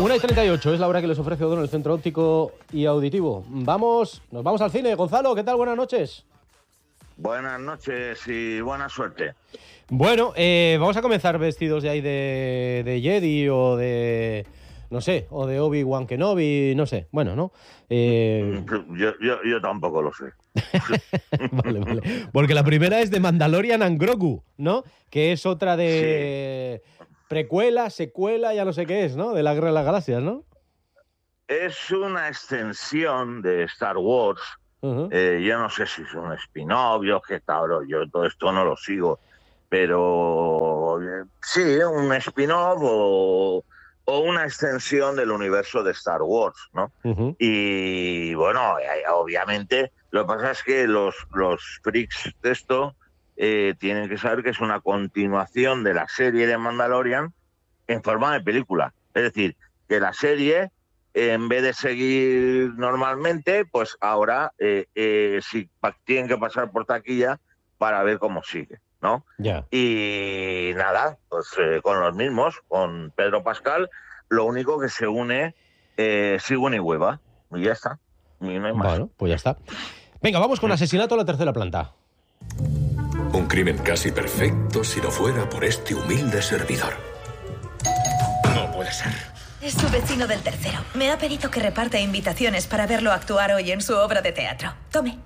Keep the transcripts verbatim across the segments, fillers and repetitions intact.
una y treinta y ocho es la hora que les ofrece Odón, el centro óptico y auditivo. Vamos, nos vamos al cine. Gonzalo, ¿qué tal? Buenas noches. Buenas noches y buena suerte. Bueno, eh, vamos a comenzar vestidos de ahí de, de Jedi o de, no sé, o de Obi-Wan Kenobi, no sé. Bueno, ¿no? Eh... Yo, yo, yo tampoco lo sé. Vale, vale. Porque la primera es de Mandalorian and Grogu, ¿no? Que es otra de sí. precuela, secuela, ya no sé qué es, ¿no? De la Guerra de las Galaxias, ¿no? Es una extensión de Star Wars. Uh-huh. Eh, yo no sé si es un spin-off, yo que cabrón, yo todo esto no lo sigo, pero eh, sí, un spin-off o, o una extensión del universo de Star Wars, ¿no? Uh-huh. Y bueno, eh, obviamente, lo que pasa es que los, los freaks de esto eh, tienen que saber que es una continuación de la serie de Mandalorian en forma de película. Es decir, que la serie, en vez de seguir normalmente, pues ahora eh, eh, sí, tienen que pasar por taquilla para ver cómo sigue, ¿no? Yeah. Y nada, pues eh, con los mismos, con Pedro Pascal, lo único que se une eh, Sigourney Weaver, y ya está, y no hay más. Bueno, pues ya está. Venga, vamos con Asesinato a la tercera planta. Un crimen casi perfecto si no fuera por este humilde servidor. No puede ser. Es su vecino del tercero. Me ha pedido que reparte invitaciones para verlo actuar hoy en su obra de teatro. Tome.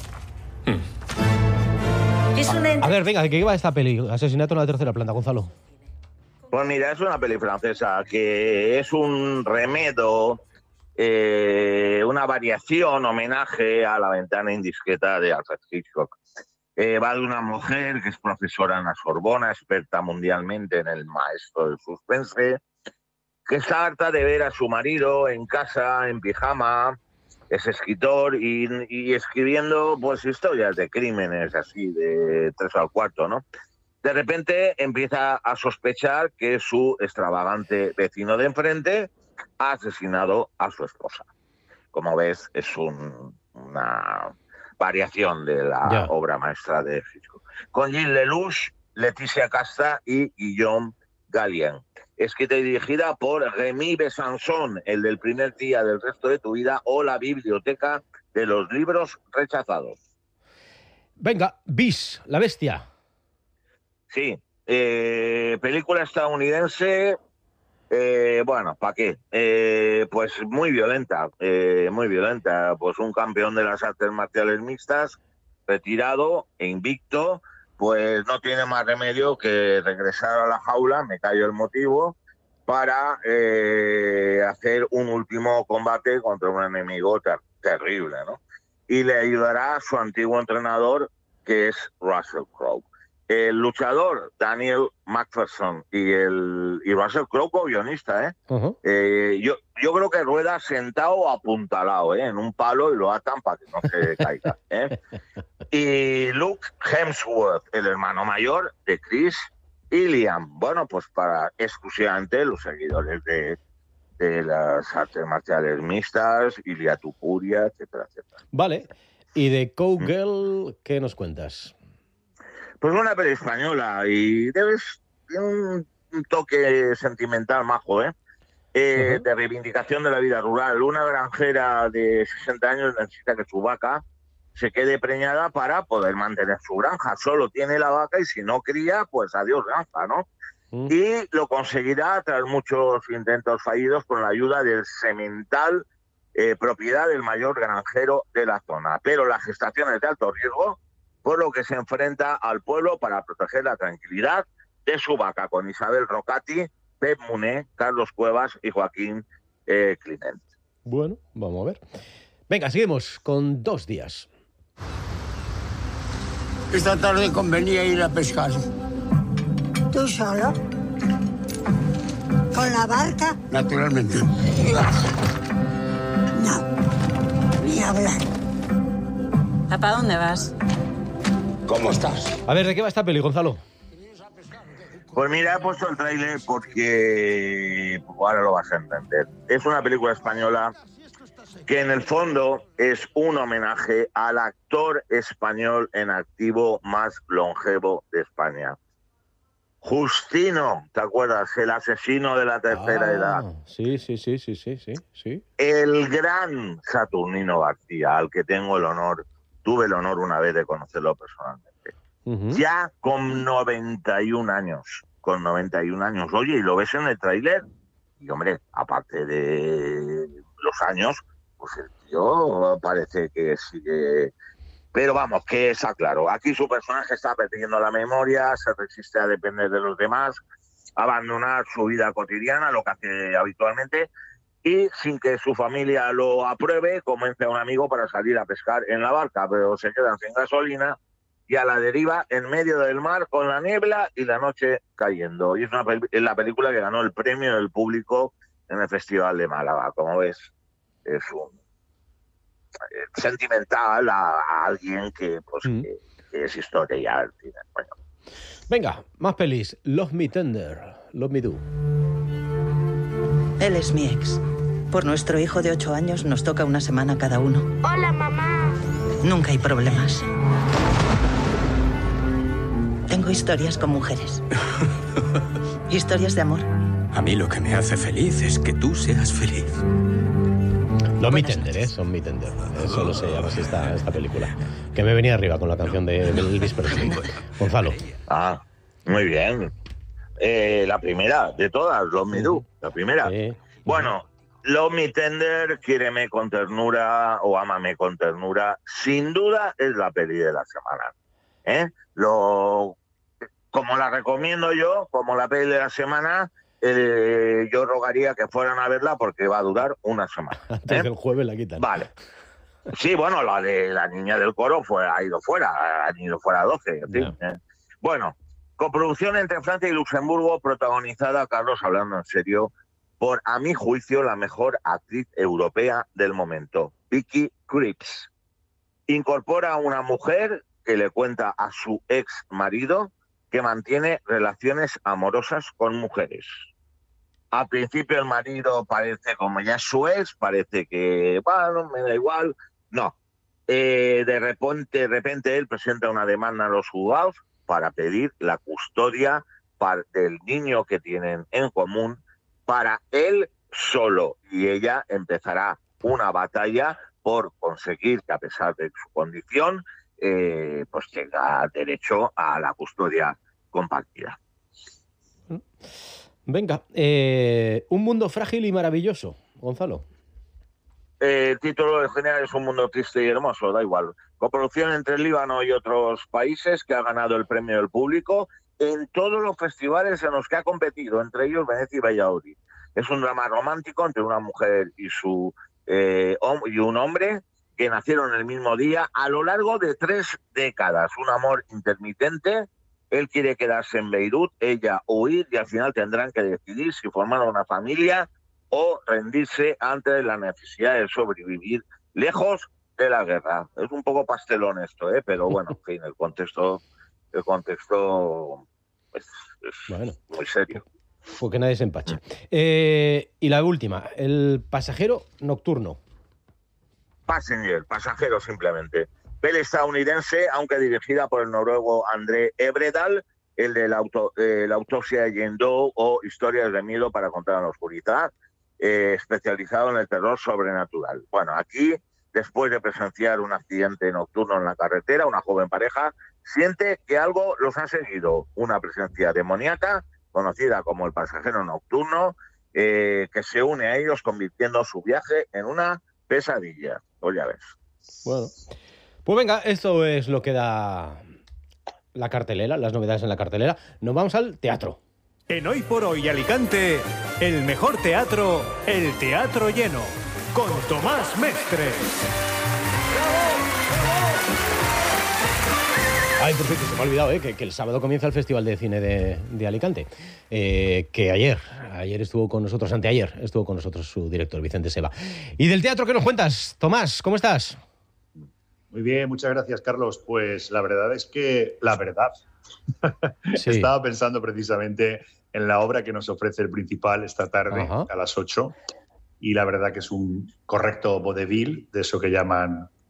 Hmm. Es una... A ver, venga, ¿de qué va esta peli? Asesinato en la tercera planta, Gonzalo. Pues mira, es una peli francesa que es un remedo, eh, una variación, homenaje a La ventana indiscreta de Alfred Hitchcock. Eh, va de una mujer que es profesora en la Sorbona, experta mundialmente en el maestro del suspense, que está harta de ver a su marido en casa, en pijama, es escritor y, y escribiendo pues historias de crímenes así, de tres al cuarto, ¿no? De repente empieza a sospechar que su extravagante vecino de enfrente ha asesinado a su esposa. Como ves, es un, una variación de la yeah. obra maestra de Hitchcock. Con Gilles Lelouch, Leticia Casta y Guillaume Gallienne. Escrita y dirigida por Rémy Besançon, el del primer día del resto de tu vida, o La biblioteca de los libros rechazados. Venga, Bis, la bestia. Sí, eh, película estadounidense, eh, bueno, ¿para qué? Eh, pues muy violenta, eh, muy violenta. Pues un campeón de las artes marciales mixtas, retirado e invicto, pues no tiene más remedio que regresar a la jaula, me callo el motivo, para eh, hacer un último combate contra un enemigo ter- terrible, ¿no? Y le ayudará a su antiguo entrenador, que es Russell Crowe. El luchador, Daniel Macpherson, y el y Russell Crowe, guionista, ¿eh? Uh-huh. eh yo, yo creo que rueda sentado o apuntalado, ¿eh? En un palo y lo atan para que no se caiga, ¿eh? Y Luke Hemsworth, el hermano mayor de Chris y Liam. Bueno, pues para exclusivamente los seguidores de, de las artes marciales mixtas, Ilia Tupuria, etcétera, etcétera. Vale. ¿Y de Cowgirl, ¿Mm? qué nos cuentas? Pues una peli española y debes un, un toque sentimental majo, ¿eh? eh uh-huh. De reivindicación de la vida rural. Una granjera de sesenta años necesita que su vaca se quede preñada para poder mantener su granja. Solo tiene la vaca y si no cría, pues adiós granja, ¿no? Uh-huh. Y lo conseguirá tras muchos intentos fallidos con la ayuda del semental, eh, propiedad del mayor granjero de la zona. Pero la gestación es de alto riesgo, por lo que se enfrenta al pueblo para proteger la tranquilidad de su vaca, con Isabel Rocati, Pep Muné, Carlos Cuevas y Joaquín eh, Climent. Bueno, vamos a ver. Venga, seguimos con Dos días. Esta tarde convenía ir a pescar. ¿Tú solo? ¿Con la barca? Naturalmente. No, ni hablar. ¿Para dónde vas? ¿Cómo estás? A ver, ¿de qué va esta peli, Gonzalo? Pues mira, he puesto el tráiler porque pues ahora lo vas a entender. Es una película española que en el fondo es un homenaje al actor español en activo más longevo de España. Justino, ¿te acuerdas? El asesino de la tercera Ah, edad. Sí, sí, sí, sí, sí, sí, sí. El gran Saturnino García, al que tengo el honor, tuve el honor una vez de conocerlo personalmente. Ujú. Ya con noventa y un años, con noventa y un años. Oye, y lo ves en el tráiler, y hombre, aparte de los años, pues el tío parece que sigue... Pero vamos, que está claro, aquí su personaje está perdiendo la memoria, se resiste a depender de los demás, abandonar su vida cotidiana, lo que hace habitualmente, y sin que su familia lo apruebe, convence a un amigo para salir a pescar en la barca, pero se quedan sin gasolina y a la deriva en medio del mar con la niebla y la noche cayendo. Y es, una pel- es la película que ganó el premio del público en el Festival de Málaga. Como ves, es un eh, sentimental a, a alguien que, pues, Mm. que, que es historia ya del cine. Bueno, Venga, más pelis. Love Me Tender, Love Me Do. Él es mi ex. Por nuestro hijo de ocho años nos toca una semana cada uno. Hola, mamá. Nunca hay problemas. Tengo historias con mujeres. Historias de amor. A mí lo que me hace feliz es que tú seas feliz. Love Me Tender, ¿eh? Son Me Tender. Eso lo sé, llama así esta, esta película. Que me venía arriba con la canción de, de Elvis Presley. Gonzalo. ah, muy bien. Eh, la primera de todas, Love Me Do, la primera. Sí. Bueno, Love Me Tender, Quiéreme con ternura o Ámame con ternura, sin duda es la peli de la semana. ¿eh? Lo, como la recomiendo yo, como la peli de la semana, eh, yo rogaría que fueran a verla porque va a durar una semana. Antes ¿eh? del jueves la quitan. Vale. Sí, bueno, la de la niña del coro fue, ha ido fuera, han ido fuera doce. En fin, Ya. ¿eh? Bueno, coproducción entre Francia y Luxemburgo, protagonizada, Carlos, hablando en serio, por, a mi juicio, la mejor actriz europea del momento, Vicky Krieps. Incorpora a una mujer que le cuenta a su ex marido que mantiene relaciones amorosas con mujeres. Al principio el marido parece, como ya es su ex, parece que, bueno, me da igual. No. Eh, de repente, de repente él presenta una demanda a los juzgados para pedir la custodia para, del niño que tienen en común para él solo. Y ella empezará una batalla por conseguir que, a pesar de su condición, eh, pues tenga derecho a la custodia compartida. Venga, eh, Un mundo frágil y maravilloso. Gonzalo. Eh, el título en general es Un mundo triste y hermoso, da igual. Coproducción entre el Líbano y otros países, que ha ganado el premio del público en todos los festivales en los que ha competido, entre ellos Venecia y Valladolid. Es un drama romántico entre una mujer y, su, eh, y un hombre que nacieron el mismo día a lo largo de tres décadas. Un amor intermitente. Él quiere quedarse en Beirut, ella huir, y al final tendrán que decidir si formar una familia o rendirse ante la necesidad de sobrevivir lejos de la guerra. Es un poco pastelón esto, ¿eh? Pero bueno, en fin, el contexto, el contexto es, es Bueno. muy serio. Pues que nadie se empache. Eh, y la última, El pasajero nocturno. Passenger, pasajero simplemente. Peli estadounidense, aunque dirigida por el noruego André Ebredal, el de la, auto, eh, la autopsia de Jane Doe o Historias de miedo para contar en la oscuridad, eh, especializado en el terror sobrenatural. Bueno, aquí, después de presenciar un accidente nocturno en la carretera, una joven pareja siente que algo los ha seguido, una presencia demoníaca, conocida como el pasajero nocturno, eh, que se une a ellos convirtiendo su viaje en una pesadilla. Pues ya ves. Bueno, pues venga, esto es lo que da la cartelera, las novedades en la cartelera. Nos vamos al teatro. En Hoy por Hoy Alicante, el mejor teatro, el Teatro Lleno, con Tomás Mestre. Ay, por cierto, se me ha olvidado, ¿eh? que, que el sábado comienza el Festival de Cine de, de Alicante. Eh, que ayer, ayer estuvo con nosotros, anteayer, estuvo con nosotros su director, Vicente Seba. ¿Y del teatro qué nos cuentas? Tomás, ¿cómo estás? Muy bien, muchas gracias, Carlos. Pues la verdad es que, la verdad, sí. Estaba pensando precisamente en la obra que nos ofrece el Principal esta tarde, Ajá. a las ocho, y la verdad que es un correcto vodevil, de eso que llaman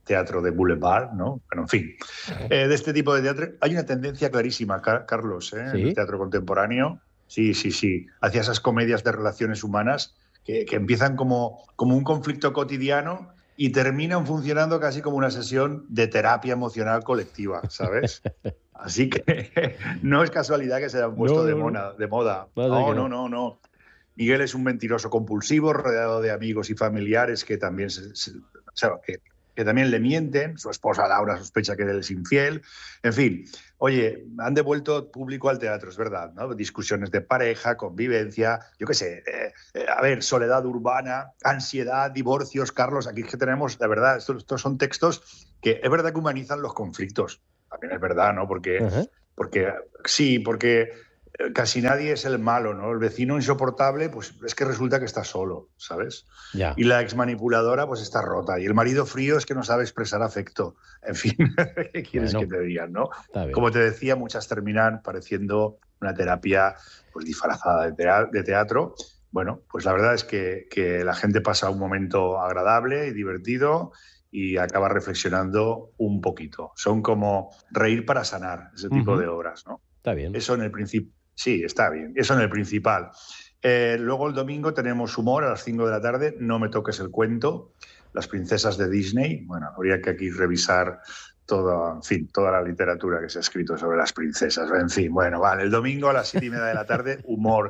teatro de boulevard, ¿no? Bueno, en fin, eh, de este tipo de teatro hay una tendencia clarísima, Car- Carlos, ¿eh? ¿Sí? En el teatro contemporáneo. Sí, sí, sí. Hacia esas comedias de relaciones humanas que, que empiezan como, como un conflicto cotidiano y terminan funcionando casi como una sesión de terapia emocional colectiva, ¿sabes? Así que no es casualidad que se hayan puesto no, de, mona, de moda. No, no, no, no, no. Miguel es un mentiroso compulsivo rodeado de amigos y familiares que también, se, se, o sea, que, que también le mienten. Su esposa Laura sospecha que él es infiel. En fin, oye, han devuelto público al teatro, es verdad, ¿no? Discusiones de pareja, convivencia, yo qué sé, eh, eh, a ver, soledad urbana, ansiedad, divorcios, Carlos, aquí es que tenemos, la verdad, estos, estos son textos que es verdad que humanizan los conflictos. También es verdad, ¿no? Porque, uh-huh. porque sí, porque casi nadie es el malo, ¿no? El vecino insoportable, pues es que resulta que está solo, ¿sabes? Ya. Y la exmanipuladora, pues está rota. Y el marido frío es que no sabe expresar afecto. En fin, ¿qué quieres bueno, que te digan, no? Como te decía, muchas terminan pareciendo una terapia pues disfrazada de teatro. Bueno, pues la verdad es que, que la gente pasa un momento agradable y divertido y acaba reflexionando un poquito. Son como reír para sanar, ese tipo uh-huh. de obras, ¿no? Está bien. Eso en el principio. Sí, está bien. Eso en el principal. Eh, luego el domingo tenemos humor a las cinco de la tarde. No me toques el cuento. Las princesas de Disney. Bueno, habría que aquí revisar toda, en fin, toda la literatura que se ha escrito sobre las princesas. En fin, bueno, vale. El domingo a las siete y media de la tarde, humor.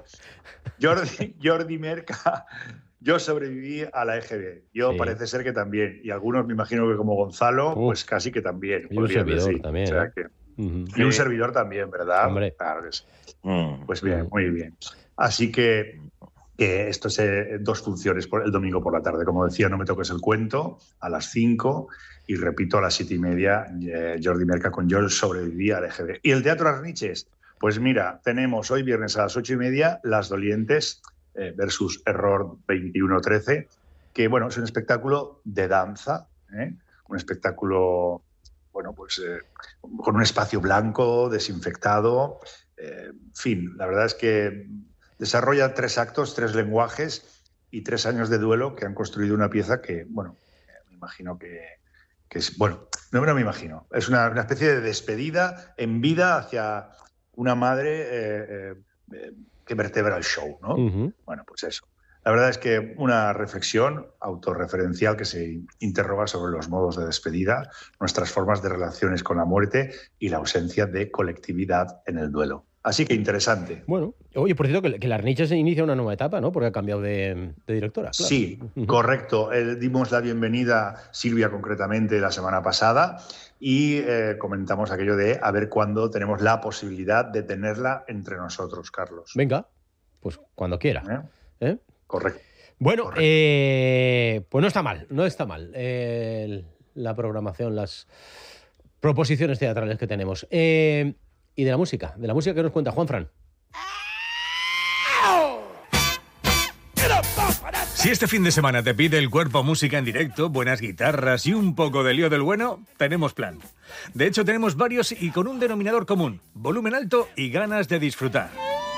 Jordi, Jordi Merca. Yo sobreviví a la E G B. Yo sí. Parece ser que también. Y algunos me imagino que como Gonzalo, Uf. pues casi que también. Y un servidor decir. también. O sea, ¿eh? que, uh-huh. Y un servidor también, ¿verdad? Hombre. Claro que sí. Pues bien, muy bien. Así que, que esto es eh, dos funciones por el domingo por la tarde. Como decía, no me toques el cuento a las cinco y repito a las siete y media eh, Jordi Merca con Yo sobreviví al E G B. ¿Y el Teatro Arniches? Pues mira, tenemos hoy viernes a las ocho y media Las Dolientes eh, versus Error veintiuno trece, que bueno, es un espectáculo de danza, ¿eh? Un espectáculo... bueno, pues eh, con un espacio blanco, desinfectado, eh, en fin, la verdad es que desarrolla tres actos, tres lenguajes y tres años de duelo que han construido una pieza que, bueno, me imagino que, que es, bueno, no, no me imagino, es una, una especie de despedida en vida hacia una madre eh, eh, que vertebra el show, ¿no? Uh-huh. Bueno, pues eso. La verdad es que una reflexión autorreferencial que se interroga sobre los modos de despedida, nuestras formas de relaciones con la muerte y la ausencia de colectividad en el duelo. Así que interesante. Bueno, oye, por cierto, que, que la Arniches se inicia una nueva etapa, ¿no? Porque ha cambiado de, de directora. Claro. Sí, uh-huh. correcto. Eh, dimos la bienvenida, Silvia concretamente, la semana pasada y eh, comentamos aquello de a ver cuándo tenemos la posibilidad de tenerla entre nosotros, Carlos. Venga, pues cuando quiera. ¿Eh? ¿Eh? Correcto. Bueno, Correcto. Eh, pues no está mal, no está mal eh, la programación, las proposiciones teatrales que tenemos. Eh, y de la música, de la música que nos cuenta Juanfran. Si este fin de semana te pide el cuerpo música en directo, buenas guitarras y un poco de lío del bueno, tenemos plan. De hecho, tenemos varios y con un denominador común, volumen alto y ganas de disfrutar.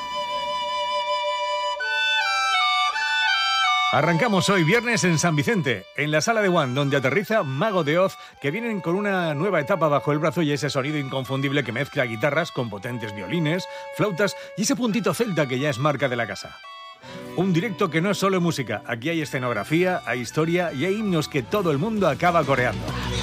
Arrancamos hoy viernes en San Vicente, en la Sala de One, donde aterriza Mago de Oz, que vienen con una nueva etapa bajo el brazo y ese sonido inconfundible que mezcla guitarras con potentes violines, flautas y ese puntito celta que ya es marca de la casa. Un directo que no es solo música, aquí hay escenografía, hay historia y hay himnos que todo el mundo acaba coreando.